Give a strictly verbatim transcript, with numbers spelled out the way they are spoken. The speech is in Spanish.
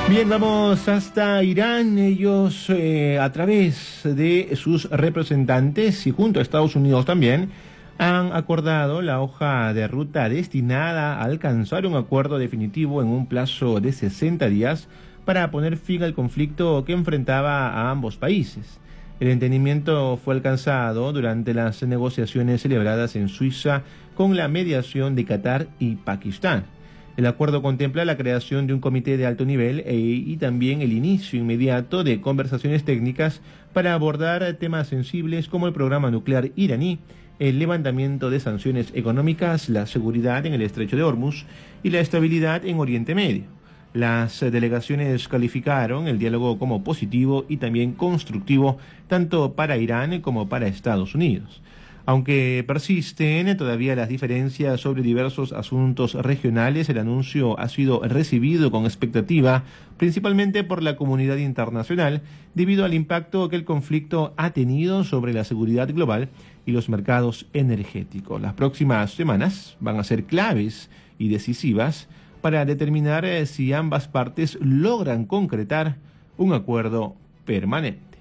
Bien, vamos hasta Irán. Ellos, eh, a través de sus representantes y junto a Estados Unidos también, han acordado la hoja de ruta destinada a alcanzar un acuerdo definitivo en un plazo de sesenta días para poner fin al conflicto que enfrentaba a ambos países. El entendimiento fue alcanzado durante las negociaciones celebradas en Suiza con la mediación de Qatar y Pakistán. El acuerdo contempla la creación de un comité de alto nivel e, y también el inicio inmediato de conversaciones técnicas para abordar temas sensibles como el programa nuclear iraní, el levantamiento de sanciones económicas, la seguridad en el estrecho de Hormuz y la estabilidad en Oriente Medio. Las delegaciones calificaron el diálogo como positivo y también constructivo tanto para Irán como para Estados Unidos. Aunque persisten todavía las diferencias sobre diversos asuntos regionales, el anuncio ha sido recibido con expectativa, principalmente por la comunidad internacional, debido al impacto que el conflicto ha tenido sobre la seguridad global y los mercados energéticos. Las próximas semanas van a ser claves y decisivas para determinar si ambas partes logran concretar un acuerdo permanente.